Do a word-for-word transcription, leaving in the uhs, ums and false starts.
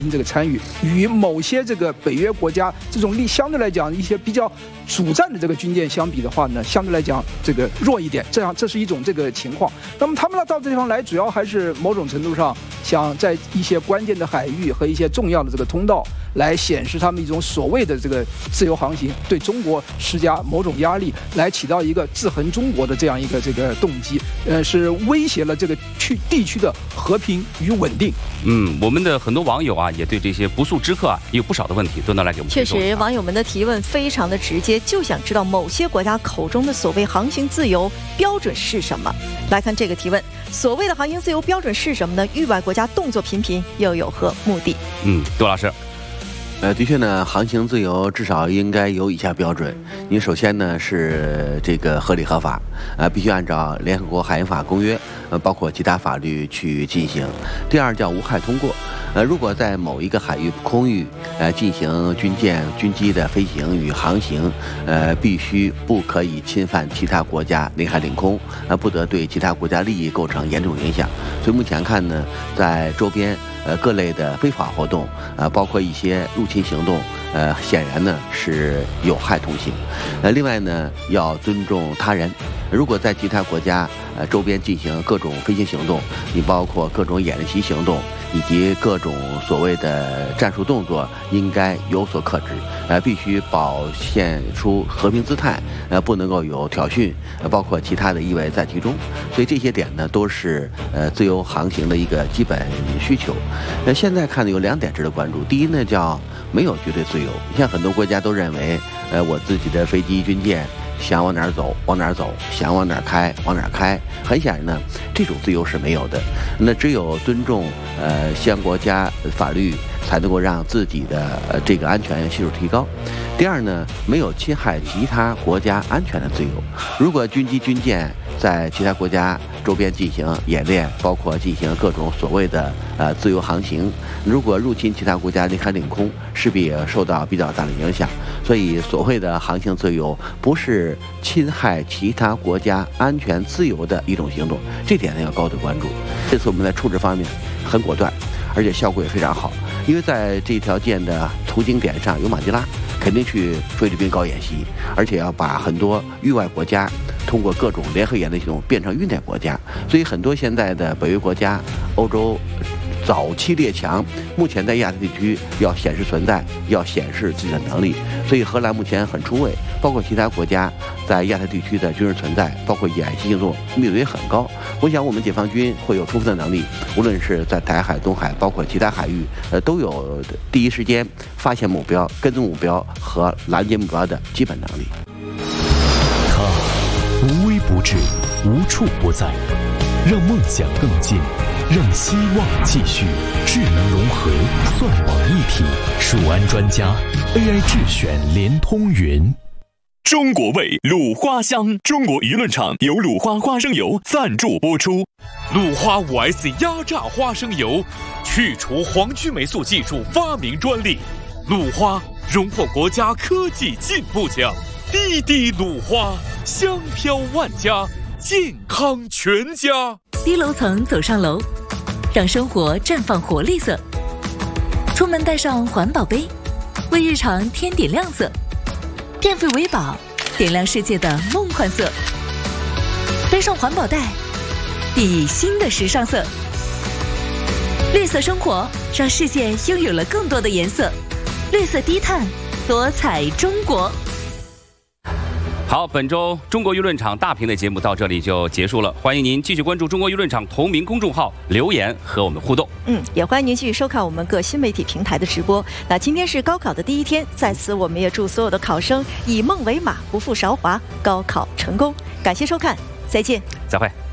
这个参与，与某些这个北约国家这种力相对来讲一些比较主战的这个军舰相比的话呢，相对来讲这个弱一点，这样这是一种这个情况。那么他们呢到这地方来，主要还是某种程度上想在一些关键的海域和一些重要的这个通道来显示他们一种所谓的这个自由航行，对中国施加某种压力，来起到一个制衡中国的这样一个这个动机，呃，是威胁了这个区地区的和平与稳定。 嗯，我们的很多网友啊，也对这些不速之客啊有不少的问题，都能来给我们。 确实，网友们的提问非常的直接，就想知道某些国家口中的所谓航行自由标准是什么。来看这个提问，所谓的航行自由标准是什么呢？域外国家动作频频，又有何目的？ 嗯，杜老师。 呃，的确呢，航行自由至少应该有以下标准。你首先呢是这个合理合法，呃，必须按照联合国海洋法公约，呃，包括其他法律去进行。第二叫无害通过，呃，如果在某一个海域空域，呃，进行军舰、军机的飞行与航行，呃，必须不可以侵犯其他国家领海领空，呃，不得对其他国家利益构成严重影响。所以目前看呢，在周边。呃，各类的非法活动，呃，包括一些入侵行动，呃，显然呢是有害同行。呃，另外呢，要尊重他人。如果在其他国家呃周边进行各种飞行行动，你包括各种演习行动以及各种所谓的战术动作，应该有所克制。呃，必须表现出和平姿态，呃，不能够有挑衅，呃，包括其他的意味在其中。所以这些点呢，都是呃自由航行的一个基本需求。那现在看呢，有两点值得关注。第一呢，叫没有绝对自由。像很多国家都认为，呃，我自己的飞机、军舰想往哪儿走往哪儿走，想往哪儿开往哪儿开。很显然呢，这种自由是没有的。那只有尊重呃相国家法律，才能够让自己的呃这个安全系数提高。第二呢，没有侵害其他国家安全的自由。如果军机、军舰在其他国家周边进行演练，包括进行各种所谓的呃自由航行，如果入侵其他国家领海领空，势必也受到比较大的影响。所以所谓的航行自由，不是侵害其他国家安全自由的一种行动，这点呢要高度关注。这次我们在处置方面很果断，而且效果也非常好，因为在这条舰的途经点上有马尼拉，肯定去菲律宾搞演习，而且要把很多域外国家通过各种联合演练系统变成域内国家，所以很多现在的北约国家、欧洲早期列强，目前在亚太地区要显示存在，要显示自己的能力，所以荷兰目前很出位，包括其他国家在亚太地区的军事存在，包括演习行动密度也很高。我想我们解放军会有充分的能力，无论是在台海、东海，包括其他海域，呃，都有第一时间发现目标、跟踪目标和拦截目标的基本能力。 他无微不至，无处不在，让梦想更近，让希望继续。智能融合，算网一体，蜀安专家 A I 智选联通云。 中国味鲁花香，中国舆论场由鲁花花生油赞助播出。鲁花 五 S 压榨花生油，去除黄曲霉素技术发明专利。鲁花荣获国家科技进步奖。滴滴鲁花，香飘万家，健康全家。 低楼层走上楼，让生活绽放活力色。出门带上环保杯，为日常添点亮色。变废为宝，点亮世界的梦幻色。背上环保袋，熠熠新的时尚色。绿色生活，让世界拥有了更多的颜色。绿色低碳，多彩中国。 好，本周中国舆论场大评的节目到这里就结束了，欢迎您继续关注中国舆论场同名公众号留言和我们互动。 嗯，也欢迎您继续收看我们各新媒体平台的直播。那今天是高考的第一天，在此我们也祝所有的考生以梦为马，不负韶华，高考成功。感谢收看，再见， 再会。